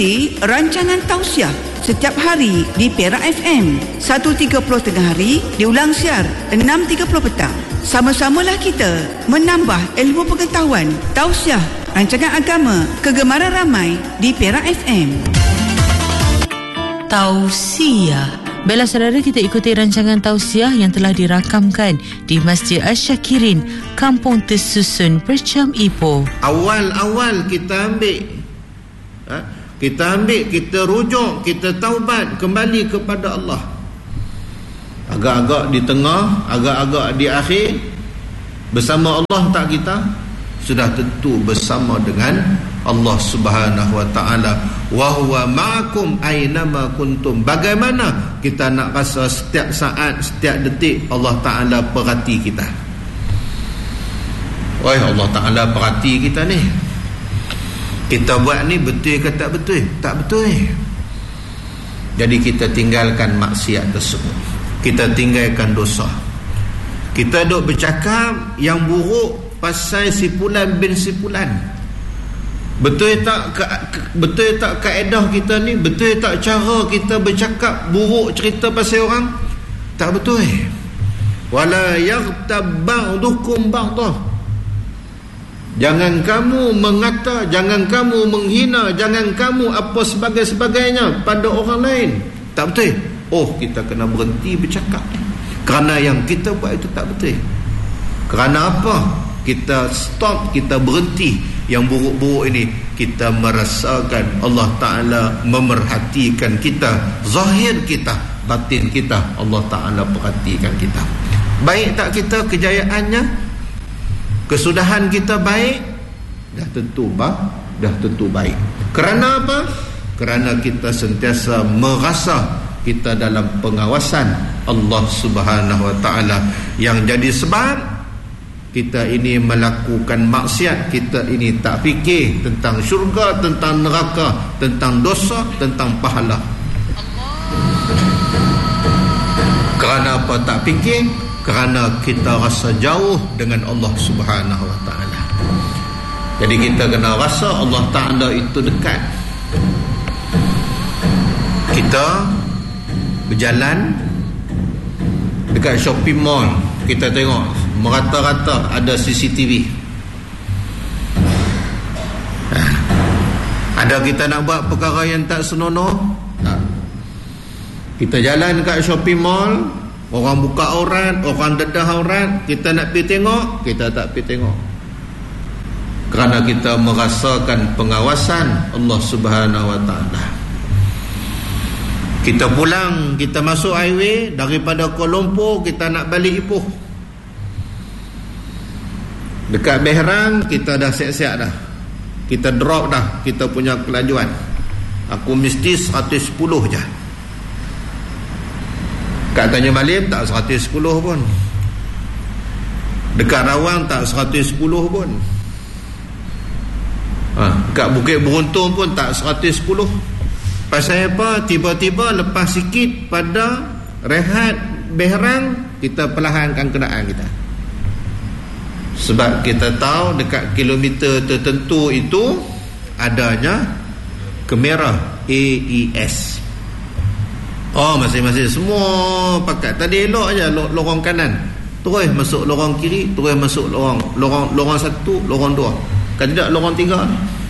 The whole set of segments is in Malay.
Rancangan tausiah setiap hari di Perak FM 1.30 tengah hari, diulang siar 6.30 petang. Sama-samalah kita menambah ilmu pengetahuan. Tausiah, rancangan agama kegemaran ramai di Perak FM. Tausiah. Baiklah saudara, kita ikuti rancangan tausiah yang telah dirakamkan di Masjid Asyakirin, Kampung Tersusun, Percam Ipoh. Awal-awal kita ambil, kita rujuk, kita taubat kembali kepada Allah. Agak-agak di tengah, agak-agak di akhir, bersama Allah tak kita? Sudah tentu bersama dengan Allah Subhanahu wa taala. Wa huwa ma'akum aynama kuntum. Bagaimana kita nak rasa setiap saat, setiap detik Allah Taala perhati kita? Allah Taala perhati kita ni. Kita buat ni betul ke tak betul? Tak betul. Jadi kita tinggalkan maksiat tersebut. Kita tinggalkan dosa. Kita duk bercakap yang buruk pasal si fulan bin si fulan. Betul tak kaedah kita ni? Betul tak cara kita bercakap buruk cerita pasal orang? Tak betul. Wala yaghtab ba'dukum ba'dah. Jangan kamu mengata, jangan kamu menghina, jangan kamu apa sebagainya pada orang lain. Tak betul. Kita kena berhenti bercakap. Kerana yang kita buat itu tak betul. Kerana apa? Kita stop, kita berhenti. Yang buruk-buruk ini kita merasakan Allah Ta'ala memerhatikan kita. Zahir kita, batin kita, Allah Ta'ala perhatikan kita. Baik tak kita kejayaannya? Kesudahan kita baik? Dah tentu baik. Kerana apa? Kerana kita sentiasa merasa kita dalam pengawasan Allah Subhanahu wa taala, yang jadi sebab kita ini melakukan maksiat, kita ini tak fikir tentang syurga, tentang neraka, tentang dosa, tentang pahala. Kerana apa tak fikir? Kerana kita rasa jauh dengan Allah Subhanahu wa taala. Jadi kita kena rasa Allah Taala itu dekat. Kita berjalan dekat shopping mall, kita tengok merata-rata ada CCTV. Ada kita nak buat perkara yang tak senonoh? Tak. Kita jalan dekat shopping mall, orang buka aurat, orang dedah aurat, kita nak pergi tengok, kita tak pergi tengok. Kerana kita merasakan pengawasan Allah Subhanahu wa taala. Kita pulang, kita masuk highway daripada Kuala Lumpur, kita nak balik Ipoh. Dekat Behrang kita dah siap-siap dah. Kita drop dah kita punya kelajuan. Aku mesti 110 je. Kat Tanjung Malim tak 110 pun. Dekat Rawang tak 110 pun. Kat Bukit Beruntung pun tak 110. Pasal apa? Tiba-tiba lepas sikit pada rehat Behrang, kita perlahankan kenderaan kita. Sebab kita tahu dekat kilometer tertentu itu adanya kamera AES. Masing-masing semua pakat. Tadi elok aja lorong kanan, terus masuk lorong kiri, terus masuk lorong 1, lorong 2. Kan tidak lorong 3.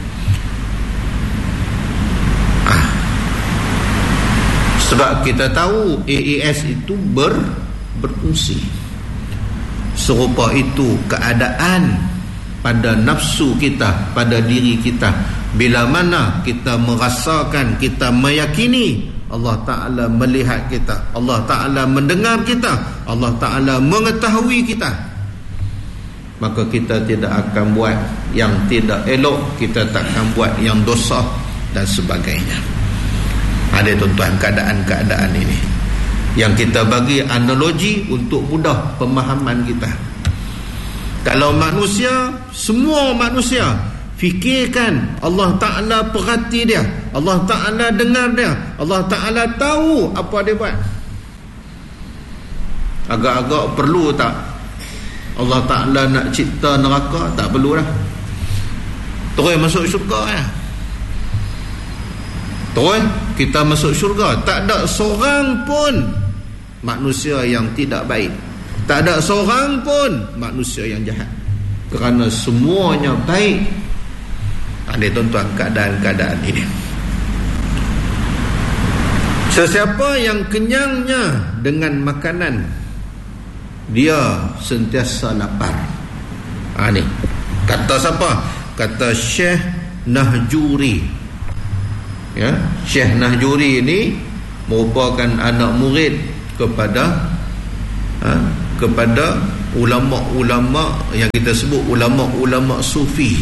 Sebab kita tahu AES itu berfungsi. Serupa itu keadaan pada nafsu kita, pada diri kita. Bila mana kita merasakan, kita meyakini Allah Ta'ala melihat kita, Allah Ta'ala mendengar kita, Allah Ta'ala mengetahui kita, maka kita tidak akan buat yang tidak elok, kita tak akan buat yang dosa dan sebagainya. Ada tuan-tuan keadaan-keadaan ini yang kita bagi analogi untuk mudah pemahaman kita. Kalau manusia, semua manusia fikirkan Allah Ta'ala perhati dia, Allah Ta'ala dengar dia, Allah Ta'ala tahu apa dia buat. Agak-agak perlu tak Allah Ta'ala nak cipta neraka? Tak perlu dah, terus masuk syurga ya. Terus kita masuk syurga. Tak ada seorang pun manusia yang tidak baik. Tak ada seorang pun manusia yang jahat. Kerana semuanya baik. Ada tuan-tuan keadaan-keadaan ini. Sesiapa yang kenyangnya dengan makanan, dia sentiasa lapar. Ni kata siapa? Kata Syekh Nahjuri. Ya, Syekh Nahjuri ini merupakan anak murid kepada ulama-ulama yang kita sebut ulama-ulama sufi.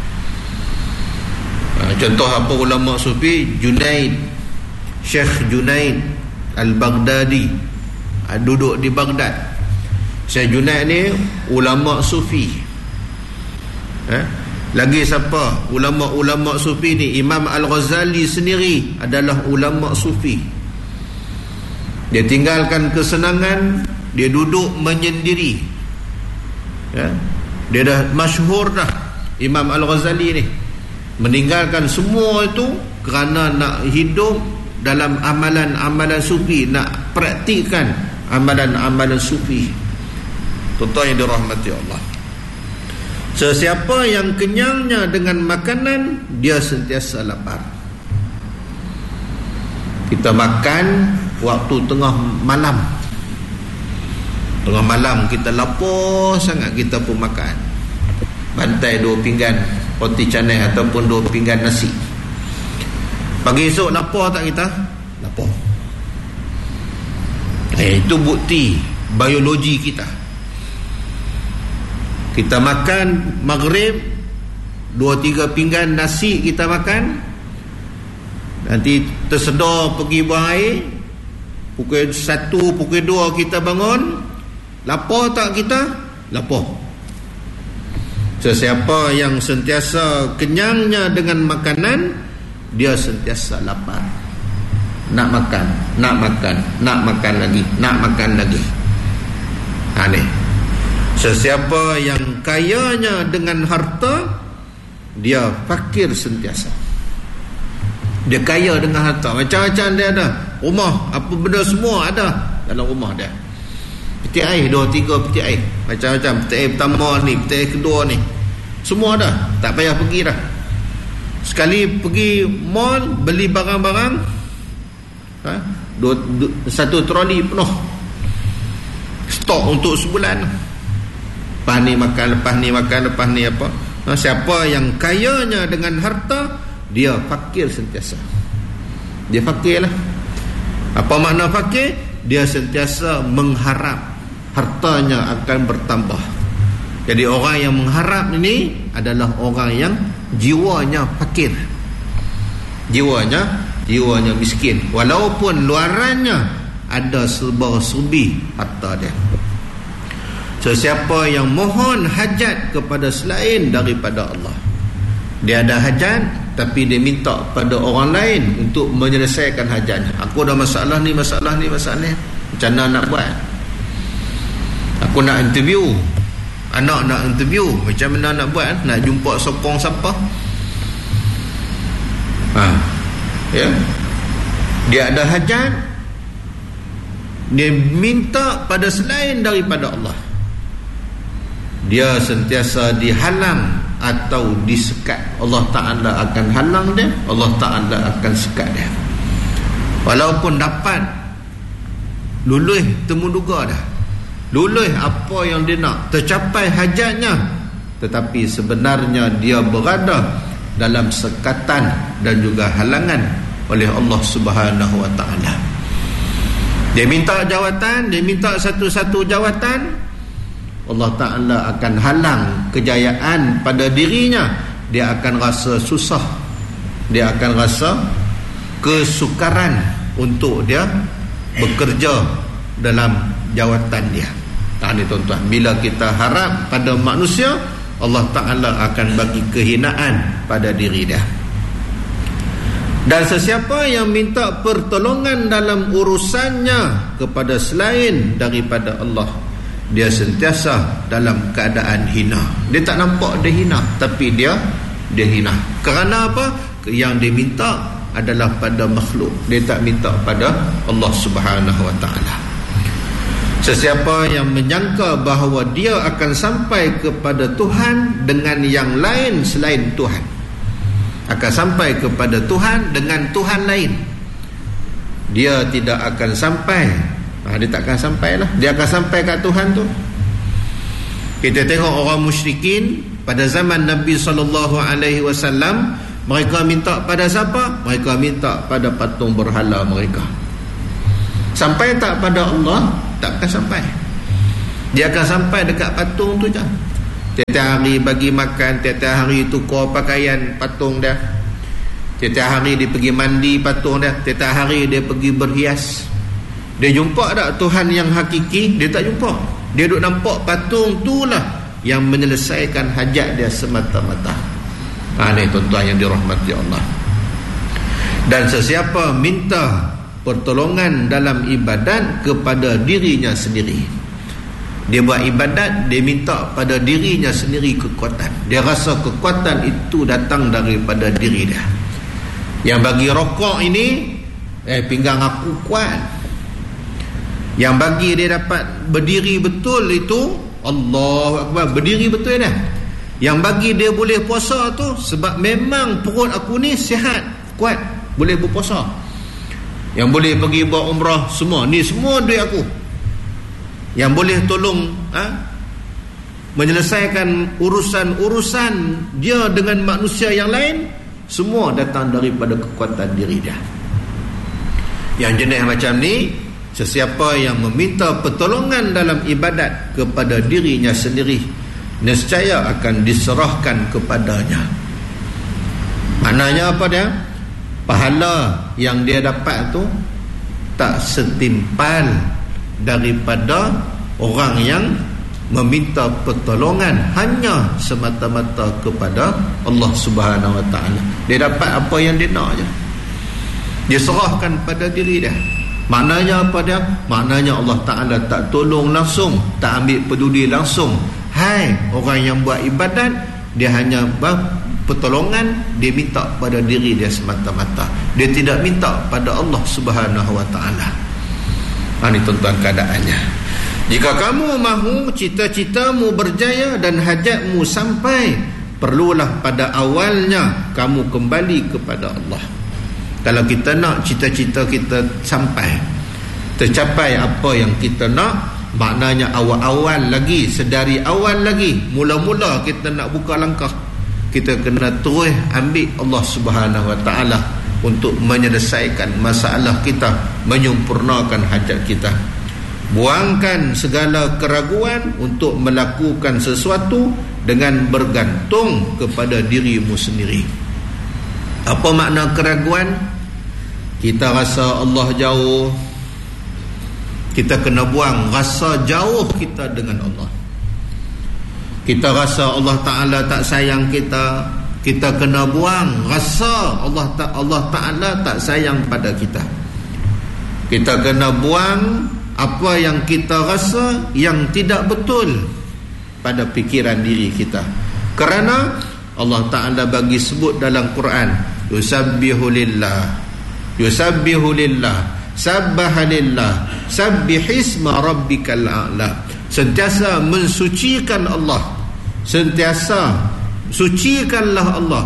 Contoh apa ulama sufi? Syekh Junaid Al-Baghdadi, duduk di Baghdad. Syekh Junaid ni ulama sufi. Lagi siapa? Ulama-ulama sufi ni, Imam Al-Ghazali sendiri adalah ulama sufi. Dia tinggalkan kesenangan, dia duduk menyendiri. Dia dah masyhur dah, Imam Al-Ghazali ni. Meninggalkan semua itu kerana nak hidup dalam amalan-amalan sufi, nak praktikkan amalan-amalan sufi. Tuan-tuan yang dirahmati Allah, sesiapa yang kenyangnya dengan makanan, dia sentiasa lapar. Kita makan waktu tengah malam. Tengah malam kita lapar sangat, kita pun makan. Bantai 2 pinggan roti canai ataupun 2 pinggan nasi. Pagi esok lapar tak kita? Lapar. Itu bukti biologi kita. Kita makan maghrib 2-3 pinggan nasi kita makan, nanti tersedar pergi buang air, pukul 1, pukul 2 kita bangun. Lapar tak kita? Lapar. Sesiapa yang sentiasa kenyangnya dengan makanan, dia sentiasa lapar. Nak makan, nak makan, nak makan lagi, nak makan lagi. Ni. Sesiapa yang kayanya dengan harta, dia fakir sentiasa. Dia kaya dengan harta, macam-macam dia ada. Rumah, apa benda semua ada dalam rumah dia. Peti air, 2-3 peti air, macam-macam. Peti air pertama ni, peti air kedua ni, semua dah. Tak payah pergi dah. Sekali pergi mall, beli barang-barang, satu troli penuh stok untuk sebulan. Lepas ni makan, lepas ni makan, lepas ni apa. Siapa yang kayanya dengan harta, dia fakir sentiasa. Dia fakir lah. Apa makna fakir? Dia sentiasa mengharap hartanya akan bertambah. Jadi orang yang mengharap ini adalah orang yang jiwanya fakir, jiwanya miskin, walaupun luarannya ada serba-serbi harta dia. Sesiapa yang mohon hajat kepada selain daripada Allah, dia ada hajat tapi dia minta pada orang lain untuk menyelesaikan hajatnya. Aku ada masalah ni, masalah ni, masalah ni, macam mana nak buat? Aku nak interview, anak nak interview, macam mana nak buat? Nak jumpa sokong siapa? Ya, dia ada hajat, dia minta pada selain daripada Allah, dia sentiasa dihalang atau disekat. Allah Ta'ala akan halang dia, Allah Ta'ala akan sekat dia. Walaupun dapat luluh temuduga dah, luluh apa yang dia nak, tercapai hajatnya, tetapi sebenarnya dia berada dalam sekatan dan juga halangan oleh Allah Subhanahu wa Ta'ala. Dia minta jawatan, dia minta satu-satu jawatan, Allah Ta'ala akan halang kejayaan pada dirinya. Dia akan rasa susah, dia akan rasa kesukaran untuk dia bekerja dalam jawatan dia. Ini tuan-tuan, bila kita harap pada manusia, Allah Ta'ala akan bagi kehinaan pada diri dia. Dan sesiapa yang minta pertolongan dalam urusannya kepada selain daripada Allah, dia sentiasa dalam keadaan hina. Dia tak nampak dia hina, tapi dia hina. Kerana apa? Yang dia minta adalah pada makhluk. Dia tak minta pada Allah Subhanahu Wa Taala. Sesiapa yang menyangka bahawa dia akan sampai kepada Tuhan dengan yang lain selain Tuhan, akan sampai kepada Tuhan dengan Tuhan lain, dia tidak akan sampai. Dia tak akan sampai lah. Dia akan sampai kat Tuhan tu. Kita tengok orang musyrikin pada zaman Nabi SAW, mereka minta pada siapa? Mereka minta pada patung berhala mereka. Sampai tak pada Allah? Tak akan sampai. Dia akan sampai dekat patung tu je. Tiap-tiap hari bagi makan, tiap-tiap hari tukar pakaian patung dia, tiap-tiap hari dia pergi mandi patung dia, tiap-tiap hari dia pergi berhias. Dia jumpa tak Tuhan yang hakiki? Dia tak jumpa. Dia duk nampak patung tu lah yang menyelesaikan hajat dia semata-mata. Ini tuan-tuan yang dirahmati Allah. Dan sesiapa minta pertolongan dalam ibadat kepada dirinya sendiri, dia buat ibadat, dia minta pada dirinya sendiri kekuatan. Dia rasa kekuatan itu datang daripada diri dia. Yang bagi rokok ini, pinggang aku kuat. Yang bagi dia dapat berdiri betul itu, Allahu Akbar, berdiri betul dah. Yang bagi dia boleh puasa tu sebab memang perut aku ni sihat, kuat, boleh berpuasa. Yang boleh pergi buat umrah, semua ni semua duit aku. Yang boleh tolong menyelesaikan urusan-urusan dia dengan manusia yang lain, semua datang daripada kekuatan diri dia. Yang jenis macam ni, sesiapa yang meminta pertolongan dalam ibadat kepada dirinya sendiri, nescaya akan diserahkan kepadanya. Maknanya apa dia? Pahala yang dia dapat tu tak setimpal daripada orang yang meminta pertolongan hanya semata-mata kepada Allah Subhanahu Wa Taala. Dia dapat apa yang dia nak je. Dia serahkan pada diri dia. Maknanya apa dia? Maknanya Allah Ta'ala tak tolong langsung, tak ambil peduli langsung. Hai orang yang buat ibadat, dia hanya pertolongan, dia minta pada diri dia semata-mata. Dia tidak minta pada Allah Subhanahu Wa Ta'ala. Ini tuan-tuan keadaannya. Jika kamu mahu cita-citamu berjaya dan hajatmu sampai, perlulah pada awalnya kamu kembali kepada Allah. Kalau kita nak cita-cita kita sampai, tercapai apa yang kita nak, maknanya awal-awal lagi, sedari awal lagi, mula-mula kita nak buka langkah, kita kena terus ambil Allah Subhanahu Wa Ta'ala untuk menyelesaikan masalah kita, menyempurnakan hajat kita. Buangkan segala keraguan untuk melakukan sesuatu dengan bergantung kepada dirimu sendiri. Apa makna keraguan? Kita rasa Allah jauh, kita kena buang rasa jauh kita dengan Allah. Kita rasa Allah Ta'ala tak sayang kita, kita kena buang rasa Allah Ta'ala tak sayang pada kita. Kita kena buang apa yang kita rasa yang tidak betul pada fikiran diri kita. Kerana Allah Ta'ala bagi sebut dalam Quran, yusabbihu lillah, sabbaha lillah, sabbihisma rabbikal a'la. Sentiasa mensucikan Allah, sentiasa sucikanlah Allah,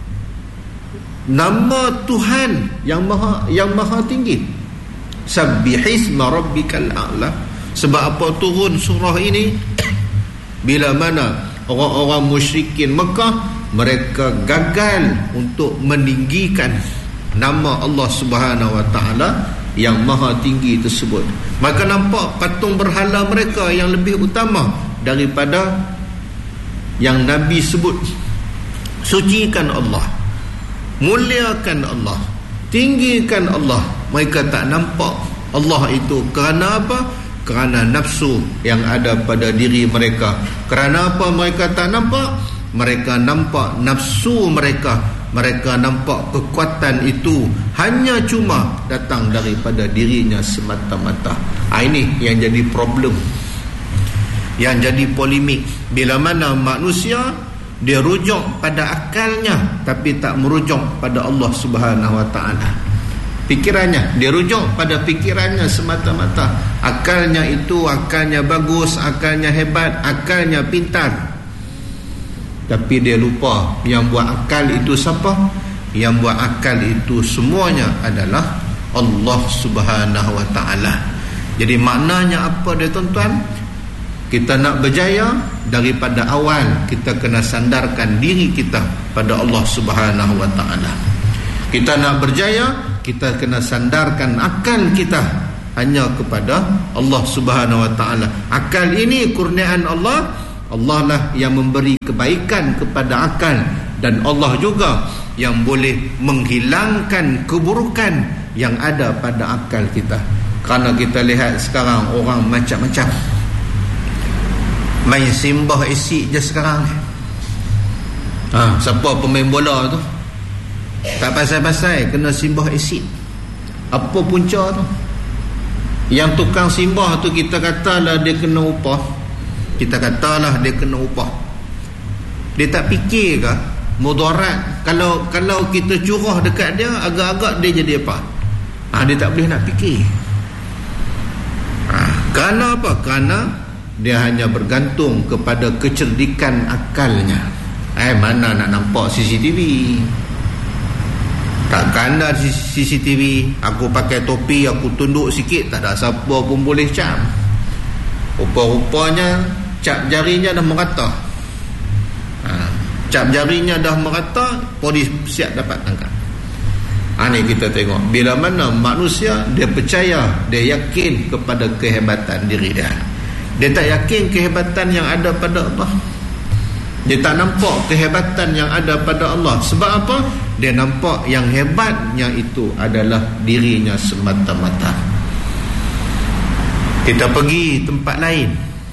nama Tuhan yang maha tinggi. Sabbihisma rabbikal a'la. Sebab apa turun surah ini? Bila mana orang-orang musyrikin Mekah, mereka gagal untuk meninggikan nama Allah Subhanahu Wa Ta'ala yang maha tinggi tersebut. Maka nampak patung berhala mereka yang lebih utama daripada yang Nabi sebut. Sucikan Allah, muliakan Allah, tinggikan Allah. Mereka tak nampak Allah itu. Kerana apa? Kerana nafsu yang ada pada diri mereka. Kerana apa mereka tak nampak? Mereka nampak nafsu mereka. Mereka nampak kekuatan itu hanya cuma datang daripada dirinya semata-mata. Ini yang jadi problem, yang jadi polemik. Bila mana manusia dia rujuk pada akalnya tapi tak merujuk pada Allah Subhanahu Wa Taala. Fikirannya, dia rujuk pada fikirannya semata-mata. Akalnya itu akalnya bagus, akalnya hebat, akalnya pintar. Tapi dia lupa yang buat akal itu siapa? Yang buat akal itu semuanya adalah Allah Subhanahu Wa Taala. Jadi maknanya apa dia tuan-tuan? Kita nak berjaya, daripada awal kita kena sandarkan diri kita pada Allah Subhanahu Wa Taala. Kita nak berjaya, kita kena sandarkan akal kita hanya kepada Allah Subhanahu Wa Taala. Akal ini kurniaan Allah. Allah lah yang memberi kebaikan kepada akal, dan Allah juga yang boleh menghilangkan keburukan yang ada pada akal kita. Kerana kita lihat sekarang orang macam-macam main simbah asid je sekarang ni. Siapa pemain bola tu tak pasal-pasal kena simbah asid. Apa punca tu? Yang tukang simbah tu kita katalah dia kena upah. Kita katalah dia kena upah. Dia tak fikir ke mudarat kalau kita curah dekat dia, agak-agak dia jadi apa? Dia tak boleh nak fikir. Kerana apa? Kerana dia hanya bergantung kepada kecerdikan akalnya. Mana nak nampak CCTV? Takkan ada CCTV, aku pakai topi, aku tunduk sikit, tak ada siapa pun boleh cam. Rupa-rupanya cap jarinya dah merata. Cap jarinya dah merata, polis siap dapat tangkap. Ni kita tengok bila mana manusia dia percaya, dia yakin kepada kehebatan diri dia. Dia tak yakin kehebatan yang ada pada Allah. Dia tak nampak kehebatan yang ada pada Allah. Sebab apa? Dia nampak yang hebatnya itu adalah dirinya semata-mata. Kita pergi tempat lain,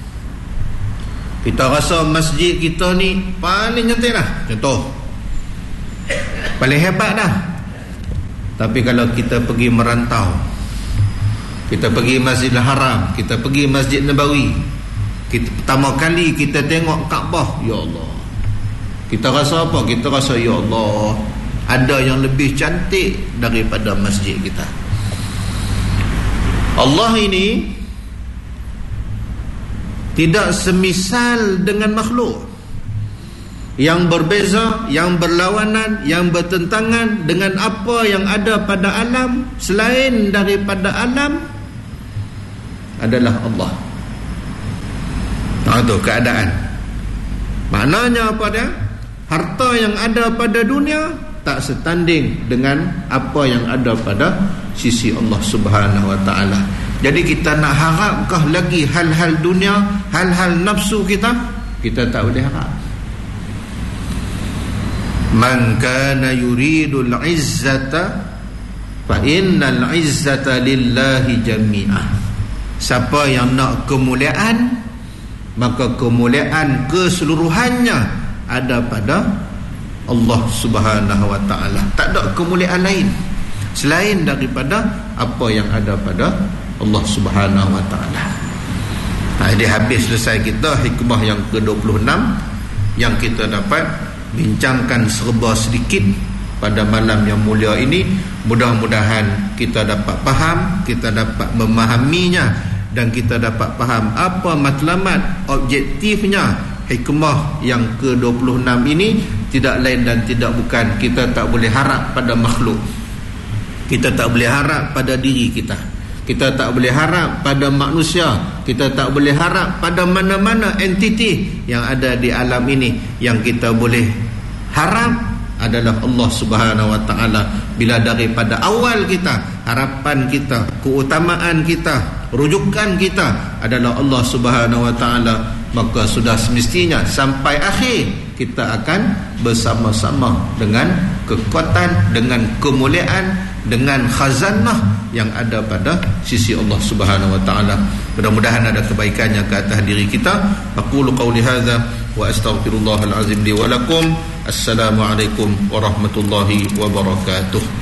kita rasa masjid kita ni paling cantik lah, contoh, paling hebat dah. Tapi kalau kita pergi merantau, kita pergi Masjidil Haram, kita pergi Masjid Nabawi, pertama kali kita tengok Kaabah, ya Allah, kita rasa apa? Kita rasa ya Allah, ada yang lebih cantik daripada masjid kita. Allah ini tidak semisal dengan makhluk yang berbeza, yang berlawanan, yang bertentangan dengan apa yang ada pada alam. Selain daripada alam adalah Allah. Itu keadaan. Maknanya apa dia? Harta yang ada pada dunia tak setanding dengan apa yang ada pada sisi Allah Subhanahu Wa Taala. Jadi kita nak harapkah lagi hal-hal dunia, hal-hal nafsu kita? Kita tak boleh harap. Man kana yuridul izzata fa innal izzata lillahi jami'ah. Siapa yang nak kemuliaan, maka kemuliaan keseluruhannya ada pada Allah Subhanahu Wa Taala. Tak ada kemuliaan lain selain daripada apa yang ada pada Allah Subhanahu Wa Taala. Jadi habis selesai kita hikmah yang ke-26 yang kita dapat bincangkan serba sedikit pada malam yang mulia ini. Mudah-mudahan kita dapat faham, kita dapat memahaminya, dan kita dapat faham apa matlamat objektifnya hikmah yang ke-26 ini. Tidak lain dan tidak bukan, kita tak boleh harap pada makhluk, kita tak boleh harap pada diri kita, kita tak boleh harap pada manusia, kita tak boleh harap pada mana-mana entiti yang ada di alam ini. Yang kita boleh harap adalah Allah Subhanahu Wa Taala. Bila daripada awal kita, harapan kita, keutamaan kita, rujukan kita adalah Allah Subhanahu Wa Taala, maka sudah semestinya sampai akhir kita akan bersama-sama dengan kekuatan, dengan kemuliaan, dengan khazanah yang ada pada sisi Allah Subhanahu Wa Taala. Mudah-mudahan ada kebaikannya ke atas diri kita. Aqulu qawli hadza wa astaghfirullahal azim li wa lakum. Assalamualaikum warahmatullahi wabarakatuh.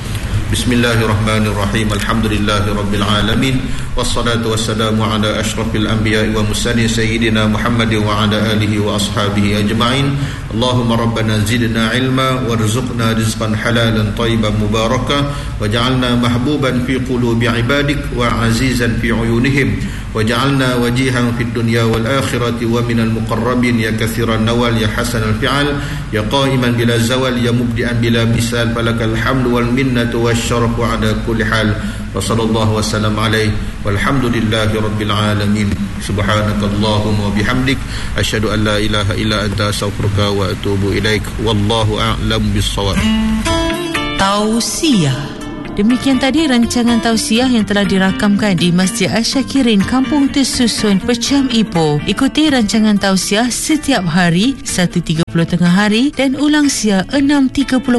Bismillahirrahmanirrahim. Alhamdulillahirabbil alamin. Wassalatu wassalamu ala asyrafil anbiya'i wa mursalin sayyidina Muhammadin wa ala alihi wa ashabihi ajma'in. Allahumma rabbana zidna ilma warzuqna rizqan halalan tayyiban mubarakah waj'alna mahbuban fi qulubi ibadik wa azizan fi uyunihim waj'alna wajihan fid dunya wal akhirati wa minal muqarrabin ya katsiran nawal ya hasanal fi'al ya qa'iman bila zawal ya mubdi'an bila misal falakal hamdu wal minnatu wasyarafu ala kulli hal wa sallallahu wasallam alaihi walhamdulillahi rabbil alamin. Subhanakallahumma wa bihamdik asyhadu an la ilaha illa anta astaghfiruka wa atubu ilaik. Wallahu a'lam bissawab. Tausiah. Demikian tadi rancangan tausiah yang telah dirakamkan di Masjid Asyakirin, Kampung Tersusun, Percham Ipoh. Ikuti rancangan tausiah setiap hari 1.30 tengah hari dan ulang siar 6.30